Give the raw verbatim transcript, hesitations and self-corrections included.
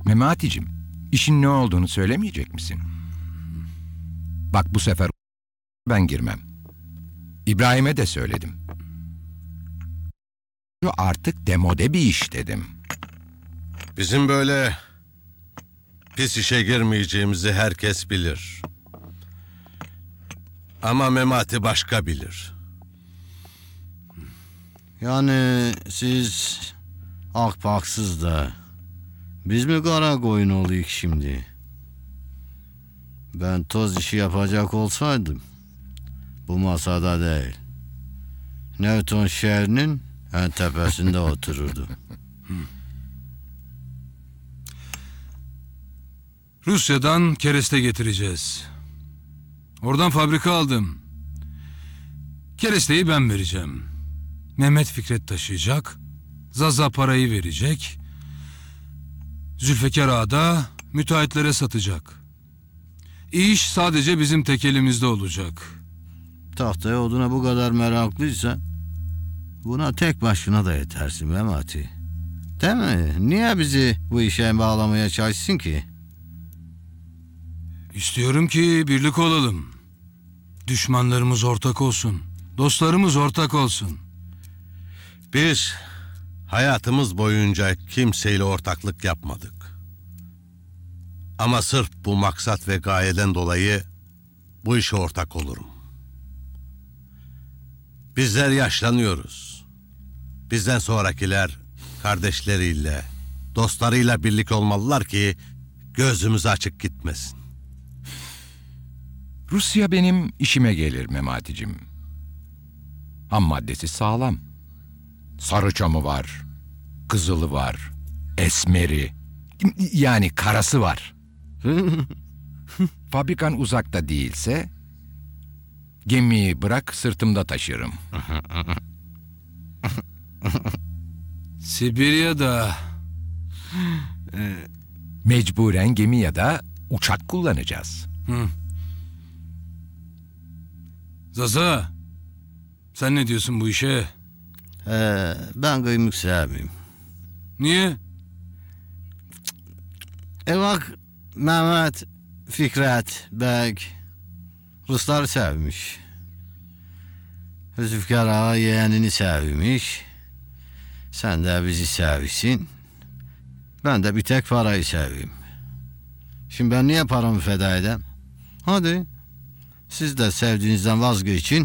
Memati'cim, işin ne olduğunu söylemeyecek misin? Bak bu sefer ben girmem. İbrahim'e de söyledim. Şu artık demode bir iş dedim. Bizim böyle pis işe girmeyeceğimizi herkes bilir. Ama Memati başka bilir. Yani siz akpaksız da biz mi kara koyun olayık şimdi? Ben toz işi yapacak olsaydım bu masada değil, Newton şehrinin en tepesinde otururdu. Rusya'dan kereste getireceğiz. Oradan fabrika aldım. Keresteyi ben vereceğim. Mehmet Fikret taşıyacak. Zaza parayı verecek. Zülfikar Ağa da müteahhitlere satacak. İş sadece bizim tek elimizde olacak. Tahtaya oduna bu kadar meraklıysa buna tek başına da yetersin Memati. Değil mi? Niye bizi bu işe bağlamaya çalışsın ki? İstiyorum ki birlik olalım. Düşmanlarımız ortak olsun. Dostlarımız ortak olsun. Biz hayatımız boyunca kimseyle ortaklık yapmadık. Ama sırf bu maksat ve gayeden dolayı bu işe ortak olurum. Bizler yaşlanıyoruz. Bizden sonrakiler kardeşleriyle, dostlarıyla birlik olmalılar ki gözümüz açık gitmesin. Rusya benim işime gelir Memati'cim. Ham maddesi sağlam. Sarıçamı var, kızılı var, esmeri, yani karası var. Fabrikan uzakta değilse gemiyi bırak sırtımda taşırım. Sibirya'da Mecburen gemi ya da uçak kullanacağız. Hı. Zaza, sen ne diyorsun bu işe? Ee, ben kıymık sevmeyeyim. Niye? E bak Mehmet, Fikret, Bek Rusları sevmiş. Zülfikar Ağa yeğenini sevmiş. Sen de bizi sevişsin. Ben de bir tek parayı seveyim. Şimdi ben niye paramı feda edeyim? Hadi siz de sevdiğinizden vazgeçin.